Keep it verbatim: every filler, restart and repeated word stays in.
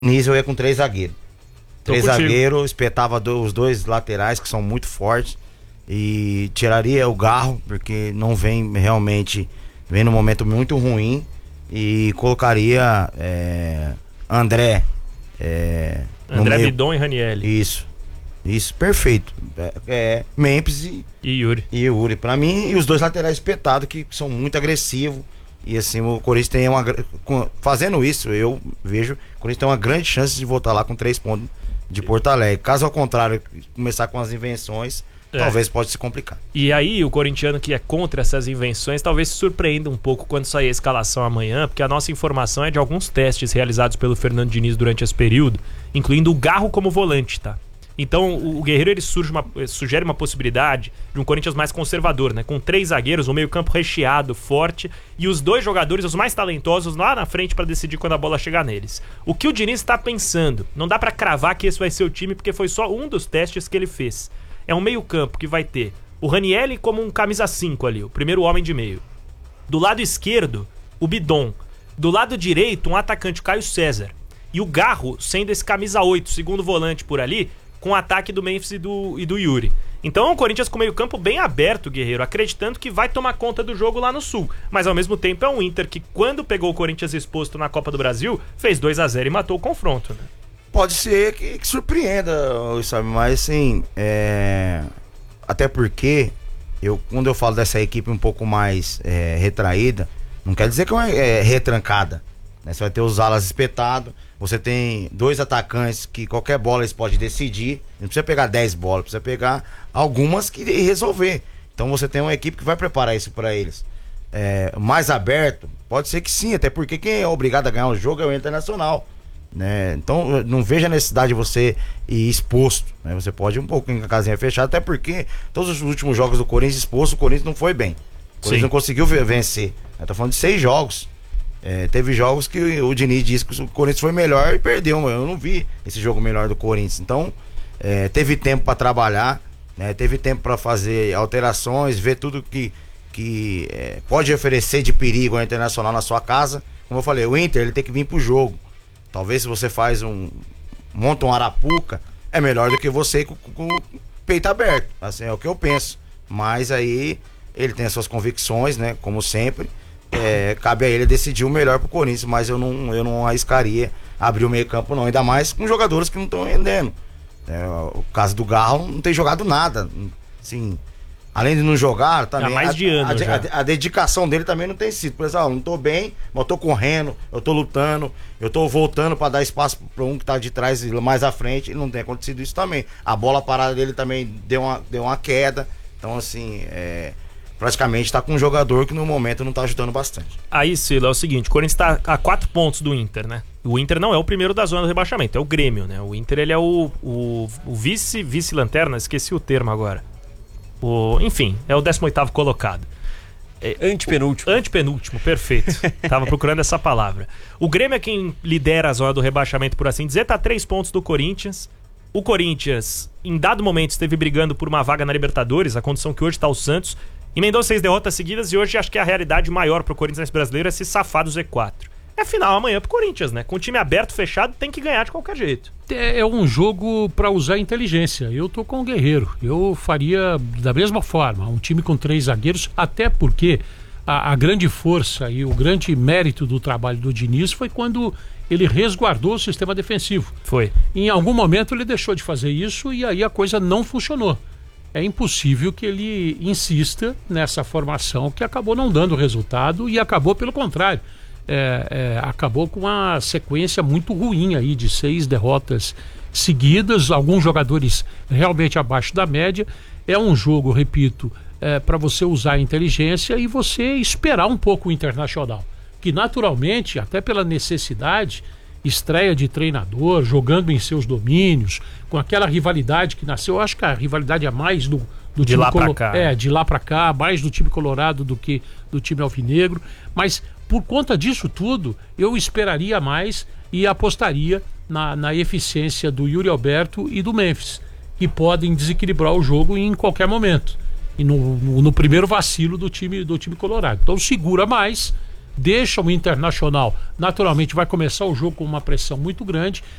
Nisso eu ia com três zagueiros. Tô Três contigo. zagueiros, espetava do- os dois laterais que são muito fortes e tiraria o Garro, porque não vem realmente, vem num momento muito ruim, e colocaria é, André. É, no André meio. Bidon e Ranieri. Isso, isso, perfeito. É, é, Memphis e, E Yuri. e Yuri, pra mim, e os dois laterais espetados que são muito agressivos. E assim, o Corinthians tem uma. gra- com- Fazendo isso, eu vejo, o Corinthians tem uma grande chance de voltar lá com três pontos de Porto Alegre. Caso ao contrário, começar com as invenções, É. talvez pode se complicar. E aí, o corintiano que é contra essas invenções talvez se surpreenda um pouco quando sair a escalação amanhã, porque a nossa informação é de alguns testes realizados pelo Fernando Diniz durante esse período, incluindo o Garro como volante, tá? Então, o o Guerreiro ele surge uma, sugere uma possibilidade de um Corinthians mais conservador, né? Com três zagueiros, um meio-campo recheado, forte, e os dois jogadores, os mais talentosos, lá na frente para decidir quando a bola chegar neles. O que o Diniz está pensando? Não dá para cravar que esse vai ser o time, porque foi só um dos testes que ele fez. É um meio-campo que vai ter o Ranieri como um camisa cinco ali, o primeiro homem de meio. Do lado esquerdo, o Bidon. Do lado direito, um atacante, o Caio César. E o Garro sendo esse camisa oito, segundo volante por ali, com o ataque do Memphis e do, e do Yuri. Então é um Corinthians com meio campo bem aberto, Guerreiro, acreditando que vai tomar conta do jogo lá no Sul. Mas ao mesmo tempo é um Inter que, quando pegou o Corinthians exposto na Copa do Brasil, fez dois a zero e matou o confronto, né? Pode ser que, que surpreenda, sabe? Mas assim, é... até porque eu, quando eu falo dessa equipe um pouco mais é, retraída, não quer dizer que é, uma, é retrancada, né? Você vai ter os alas espetados, você tem dois atacantes que qualquer bola eles podem decidir, não precisa pegar dez bolas, precisa pegar algumas que e resolver. Então você tem uma equipe que vai preparar isso para eles. É, mais aberto, pode ser que sim, até porque quem é obrigado a ganhar o jogo é o Internacional, né? Então não vejo a necessidade de você ir exposto, né? Você pode ir um pouquinho com a casinha fechada, até porque todos os últimos jogos do Corinthians exposto, o Corinthians não foi bem. O Corinthians Sim. não conseguiu ve- vencer. Eu tô falando de seis jogos. É, teve jogos que o Diniz disse que o Corinthians foi melhor e perdeu. Eu não vi esse jogo melhor do Corinthians. Então, é, teve tempo para trabalhar, né? Teve tempo para fazer alterações, ver tudo que, que é, pode oferecer de perigo ao Internacional na sua casa. Como eu falei, o Inter ele tem que vir pro jogo. Talvez se você faz um. Monta um Arapuca, é melhor do que você com, com o peito aberto. Assim, é o que eu penso. Mas aí ele tem as suas convicções, né? Como sempre. É, cabe a ele decidir o melhor pro Corinthians, mas eu não, eu não arriscaria abrir o meio campo não, ainda mais com jogadores que não estão rendendo. É, o caso do Garro não tem jogado nada, assim, além de não jogar também, Há mais de a, ano a, já. a, a dedicação dele também não tem sido. Por exemplo, ah, eu não tô bem, mas eu tô correndo, eu tô lutando, eu tô voltando para dar espaço para um que tá de trás e mais à frente, e não tem acontecido isso também. A bola parada dele também deu uma, deu uma queda, então assim, é, praticamente tá com um jogador que no momento não tá ajudando bastante. Aí, Sila, é o seguinte, o Corinthians tá a quatro pontos do Inter, né? O Inter não é o primeiro da zona do rebaixamento, é o Grêmio, né? O Inter, ele é o, o, o vice, vice-lanterna, esqueci o termo agora. O, enfim, é o décimo oitavo colocado. É, Antepenúltimo. Antepenúltimo, perfeito. Tava procurando essa palavra. O Grêmio é quem lidera a zona do rebaixamento, por assim dizer, tá a três pontos do Corinthians. O Corinthians, em dado momento, esteve brigando por uma vaga na Libertadores, a condição que hoje tá o Santos. Emendou seis derrotas seguidas e hoje acho que a realidade maior pro Corinthians brasileiro é se safar do Z quatro. É final amanhã pro Corinthians, né? Com o time aberto, fechado, tem que ganhar de qualquer jeito. É é um jogo para usar inteligência. Eu tô com o Guerreiro. Eu faria da mesma forma, um time com três zagueiros, até porque a, a grande força e o grande mérito do trabalho do Diniz foi quando ele resguardou o sistema defensivo. Foi. Em algum momento ele deixou de fazer isso e aí a coisa não funcionou. É impossível que ele insista nessa formação que acabou não dando resultado e acabou pelo contrário. É, é, acabou com uma sequência muito ruim aí de seis derrotas seguidas, alguns jogadores realmente abaixo da média. É um jogo, repito, é, para você usar a inteligência e você esperar um pouco o Internacional, que naturalmente, até pela necessidade, estreia de treinador, jogando em seus domínios, com aquela rivalidade que nasceu. Eu acho que a rivalidade é mais do, do De time lá pra colo- cá. É, de lá pra cá, mais do time colorado do que do time alvinegro. Mas por conta disso tudo, eu esperaria mais e apostaria na, na eficiência do Yuri Alberto e do Memphis, que podem desequilibrar o jogo em qualquer momento. E no, no, no primeiro vacilo do time, do time colorado. Então segura mais, deixa o Internacional, naturalmente vai começar o jogo com uma pressão muito grande